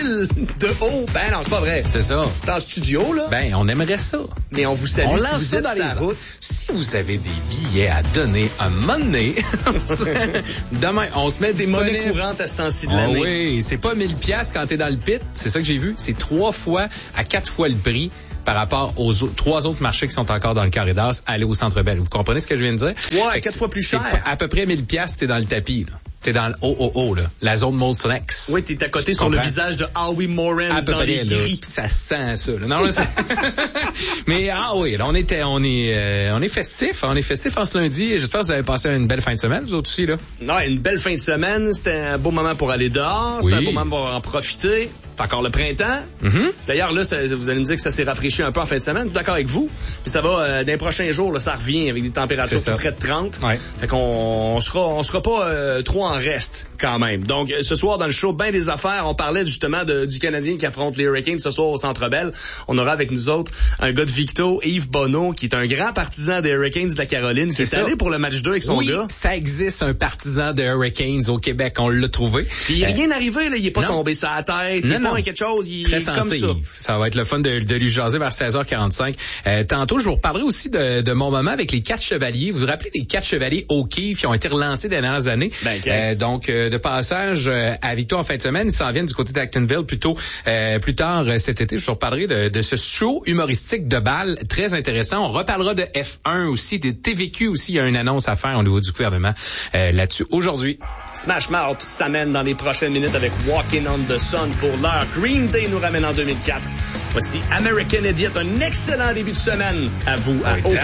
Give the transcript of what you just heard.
000 de haut. Ben non, c'est pas vrai. C'est ça. Dans le studio, là. Ben, on aimerait ça. Mais on vous salue. On si lance vous ça êtes dans sur la les route. Si vous avez des billets à donner un moment donné, demain, on se met C'est monnaie disponible. courante à ce temps-ci de Ah l'année. oui, c'est pas 1000 pièces quand t'es dans le pit. C'est ça que j'ai vu. C'est 3 fois à 4 fois le prix par rapport aux 3 autres marchés qui sont encore dans le carré d'as, aller au Centre Bell. Vous comprenez ce que je viens de dire? Ouais, 4 fois plus cher. À peu près 1000 pièces, t'es dans le tapis, là. T'es dans le haut, là. La zone Molson X. Oui, t'es à côté sur le visage de Howie Moran à peu dans près, les là. gris. Ça sent ça, là. Non, là, mais, oui, là, on est festif. On est festif en ce lundi. J'espère que vous avez passé une belle fin de semaine, vous autres aussi, là. Non, une belle fin de semaine. C'était un beau moment pour aller dehors. Oui. C'était un beau moment pour en profiter. C'est encore le printemps. Mm-hmm. D'ailleurs, là, vous allez me dire que ça s'est rafraîchi un peu en fin de semaine. Je suis d'accord avec vous. Puis ça va, dans les prochains jours, là, ça revient avec des températures plus près de 30. Ouais. Fait qu'on sera pas trop en reste quand même. Donc, ce soir, dans le show, ben des affaires, on parlait justement du Canadien qui affronte les Hurricanes ce soir au Centre Bell. On aura avec nous autres un gars de Victo, Yves Bonneau, qui est un grand partisan des Hurricanes de la Caroline, qui est allé pour le match 2 avec son gars. Oui, ça existe un partisan des Hurricanes au Québec. On l'a trouvé. Puis il n'est rien arrivé, là. Il est pas tombé sur la tête. Il est pas quelque chose. Il très est sensible. comme ça. Ça va être le fun de lui jaser vers 16h45. Tantôt, je vous reparlerai aussi de mon moment avec les 4 chevaliers. Vous vous rappelez des 4 chevaliers O'Keefe qui ont été relancés des dernières années? Donc, de passage à Victo en fin de semaine, ils s'en viennent du côté d'Actonville plus tard cet été. Je vous reparlerai de ce show humoristique de balle très intéressant. On reparlera de F1 aussi, des TVQ aussi. Il y a une annonce à faire au niveau du gouvernement là-dessus aujourd'hui. Smash Mouth s'amène dans les prochaines minutes avec Walking on the Sun pour l'heure. Green Day nous ramène en 2004. Voici American Idiot, un excellent début de semaine à vous à